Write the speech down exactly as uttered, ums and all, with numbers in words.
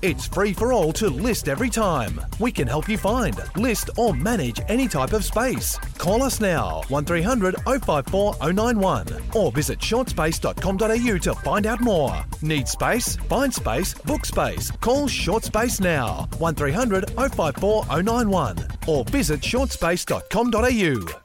It's free for all to list every time. We can help you find, list or manage any type of space. Call us now, one three hundred oh five four oh nine one, or visit short space dot com dot a u to find out more. Need space? Find space, book space. Call Short Space now, one three hundred oh five four oh nine one, or visit short space dot com dot a u.